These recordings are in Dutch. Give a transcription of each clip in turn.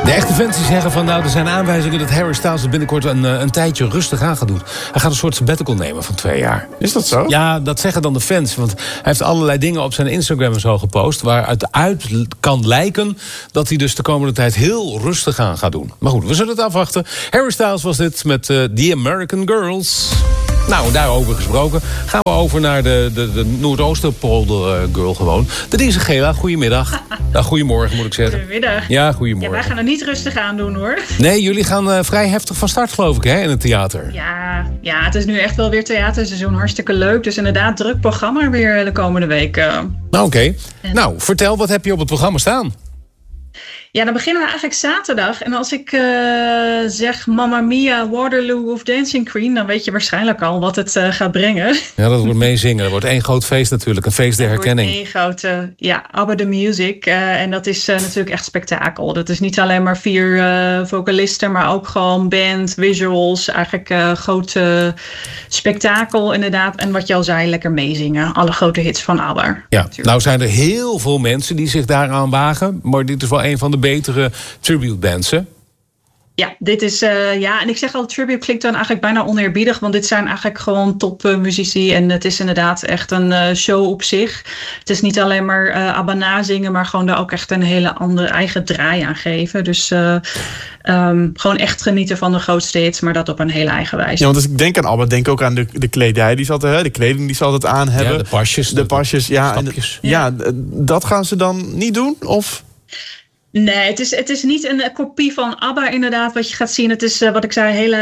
De echte fans die zeggen van er zijn aanwijzingen dat Harry Styles het binnenkort een tijdje rustig aan gaat doen. Hij gaat een soort sabbatical nemen van 2 jaar. Is dat zo? Ja, dat zeggen dan de fans. Want hij heeft allerlei dingen op zijn Instagram en zo gepost waaruit uit kan lijken dat hij dus de komende tijd heel rustig aan gaat doen. Maar goed, we zullen het afwachten. Harry Styles was dit met The American Girls. Nou, daarover gesproken gaan we over naar de Noordoosterpolder girl gewoon. Denise Gela, goedemiddag. Goedemorgen moet ik zeggen. Goedemiddag. Ja, goedemorgen. Ja, wij gaan er niet rustig aan doen hoor. Nee, jullie gaan vrij heftig van start geloof ik hè, in het theater. Ja, het is nu echt wel weer theaterseizoen. Hartstikke leuk. Dus inderdaad, druk programma weer de komende week. Oké. Nou, vertel, wat heb je op het programma staan? Ja, dan beginnen we eigenlijk zaterdag. En als ik zeg Mamma Mia, Waterloo of Dancing Queen, dan weet je waarschijnlijk al wat het gaat brengen. Ja, dat wordt meezingen. Dat wordt één groot feest natuurlijk. Een feest der herkenning. Één grote, ABBA the Music. En dat is natuurlijk echt spektakel. Dat is niet alleen maar 4 vocalisten, maar ook gewoon band, visuals. Eigenlijk groot spektakel inderdaad. En wat je al zei, lekker meezingen. Alle grote hits van ABBA. Ja, natuurlijk. nou zijn er heel veel mensen die zich daaraan wagen. Maar dit is wel een van de betere tribute bands, hè? Ja, dit is, en ik zeg al, tribute klinkt dan eigenlijk bijna oneerbiedig, want dit zijn eigenlijk gewoon topmuzici en het is inderdaad echt een show op zich. Het is niet alleen maar ABBA nazingen, maar gewoon daar ook echt een hele andere eigen draai aan geven. Dus gewoon echt genieten van de grootste hits, maar dat op een hele eigen wijze. Ja, want als ik denk aan ABBA, denk ook aan de kledij die ze altijd, de kleding die ze altijd aan hebben. Ja, de pasjes. De pasjes, ja. Dat gaan ze dan niet doen, of... Nee, het is niet een kopie van ABBA inderdaad wat je gaat zien. Het is wat ik zei, hele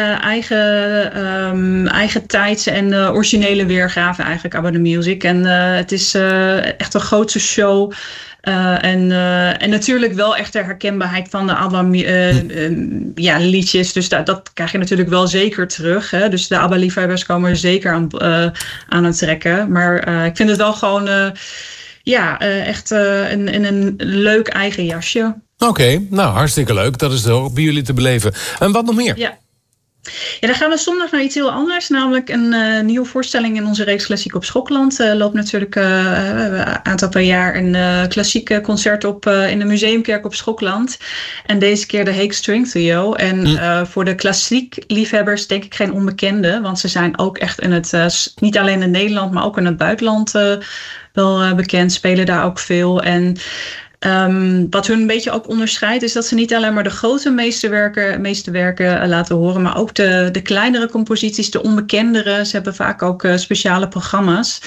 eigen tijds en originele weergave eigenlijk ABBA the Music. En het is echt een grootse show. En natuurlijk wel echt de herkenbaarheid van de ABBA liedjes. Dus dat krijg je natuurlijk wel zeker terug. Hè? Dus de ABBA-liefhebbers komen er zeker aan het trekken. Maar ik vind het wel gewoon... echt een leuk eigen jasje. Oké, nou hartstikke leuk. Dat is ook bij jullie te beleven. En wat nog meer? Ja, dan gaan we zondag naar iets heel anders. Namelijk een nieuwe voorstelling in onze reeks Klassiek op Schokland. Loopt natuurlijk een aantal per jaar een klassiek concert op in de Museumkerk op Schokland. En deze keer de Hague String Trio. En voor de klassiek liefhebbers denk ik geen onbekende. Want ze zijn ook echt in het, niet alleen in Nederland, maar ook in het buitenland wel bekend. Spelen daar ook veel. En wat hun een beetje ook onderscheidt is dat ze niet alleen maar de grote meesterwerken laten horen, maar ook de kleinere composities, de onbekendere. Ze hebben vaak ook speciale programma's.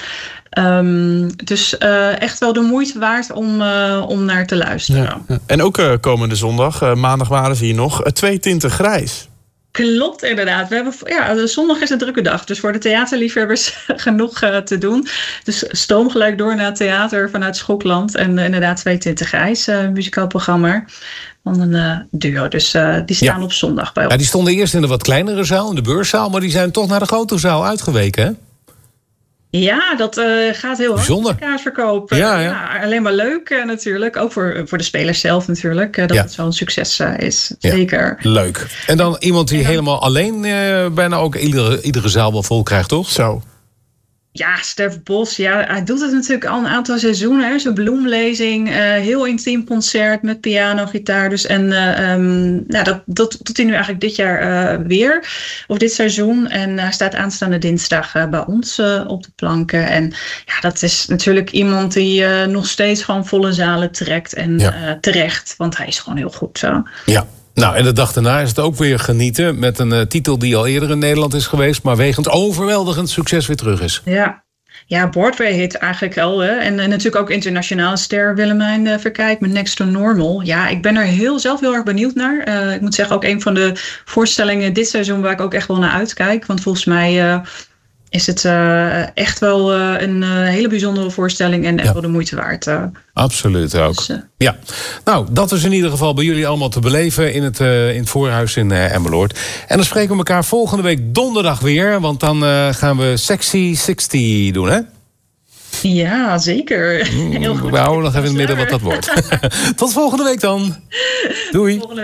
Dus echt wel de moeite waard om naar te luisteren. Ja. En ook komende zondag, maandag waren ze hier nog, 2 tinten grijs. Klopt, inderdaad. We hebben, zondag is een drukke dag. Dus voor de theaterliefhebbers genoeg te doen. Dus stoom gelijk door naar het theater vanuit Schokland. En inderdaad 2 tinten grijs, muzikaal programma van een duo. Dus die staan op zondag bij ons. Ja, die stonden eerst in de wat kleinere zaal, in de beurszaal. Maar die zijn toch naar de grote zaal uitgeweken, hè? Ja, dat gaat heel hard. Bijzonder. Kaartverkoop. Ja. Alleen maar leuk natuurlijk. Ook voor de spelers zelf natuurlijk. Dat het zo'n succes is. Zeker. Ja, leuk. En dan iemand die helemaal alleen bijna ook iedere zaal wel vol krijgt, toch? Zo. Ja, Stef Bos, hij doet het natuurlijk al een aantal seizoenen. Hè. Zo'n bloemlezing, heel intiem concert met piano, gitaar. Dus, dat doet hij nu eigenlijk dit jaar weer, of dit seizoen. En hij staat aanstaande dinsdag bij ons op de planken. En ja, dat is natuurlijk iemand die nog steeds gewoon volle zalen trekt. En terecht, want hij is gewoon heel goed zo. Ja. Nou, en de dag daarna is het ook weer genieten met een titel die al eerder in Nederland is geweest, maar wegens overweldigend succes weer terug is. Ja, Broadway hit eigenlijk al. Hè? En natuurlijk ook internationale ster Willemijn Verkijk met Next to Normal. Ja, ik ben er zelf heel erg benieuwd naar. Ik moet zeggen, ook een van de voorstellingen dit seizoen waar ik ook echt wel naar uitkijk. Want volgens mij is het echt wel een hele bijzondere voorstelling en echt wel de moeite waard. Absoluut ook. Dus, ja, nou, dat is in ieder geval bij jullie allemaal te beleven in het Voorhuis in Emmeloord. En dan spreken we elkaar volgende week donderdag weer, want dan gaan we Sexy 60 doen, hè? Ja, zeker. Heel goed. We houden nog even in het midden wat dat wordt. Tot volgende week dan. Doei.